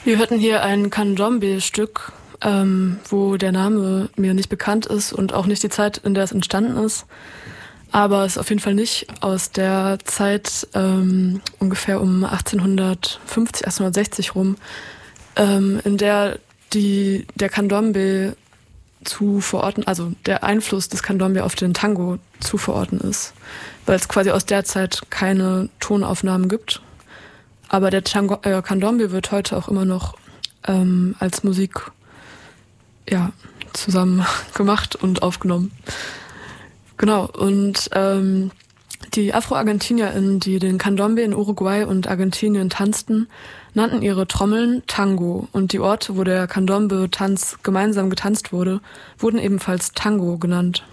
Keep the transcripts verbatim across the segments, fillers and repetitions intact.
Wir hörten hier ein Candombe-Stück, ähm, wo der Name mir nicht bekannt ist und auch nicht die Zeit, in der es entstanden ist. Aber es ist auf jeden Fall nicht aus der Zeit ähm, ungefähr um achtzehnhundertfünfzig, achtzehnhundertsechzig rum, ähm, in der die, der Candombe zu verorten, also der Einfluss des Candombe auf den Tango zu verorten ist, weil es quasi aus der Zeit keine Tonaufnahmen gibt. Aber der Tango, äh, Candombe wird heute auch immer noch ähm, als Musik ja, zusammen gemacht und aufgenommen. Genau, und ähm, die Afro-ArgentinierInnen, die den Candombe in Uruguay und Argentinien tanzten, nannten ihre Trommeln Tango, und die Orte, wo der Candombe-Tanz gemeinsam getanzt wurde, wurden ebenfalls Tango genannt.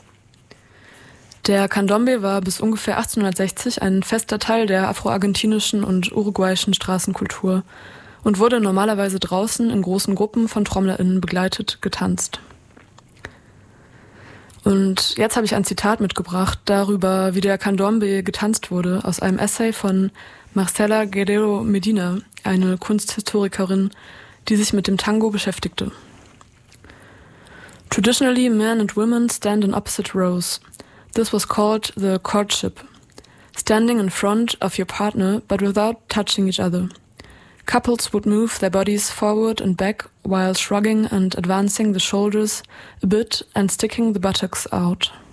Der Candombe war bis ungefähr achtzehnhundertsechzig ein fester Teil der afro-argentinischen und uruguayischen Straßenkultur und wurde normalerweise draußen in großen Gruppen von TrommlerInnen begleitet getanzt. Und jetzt habe ich ein Zitat mitgebracht darüber, wie der Candombe getanzt wurde, aus einem Essay von Marcela Guerrero Medina, eine Kunsthistorikerin, die sich mit dem Tango beschäftigte. Traditionally, men and women stand in opposite rows. This was called the courtship. Standing in front of your partner, but without touching each other. Couples would move their bodies forward and back while shrugging and advancing the shoulders a bit and sticking the buttocks out.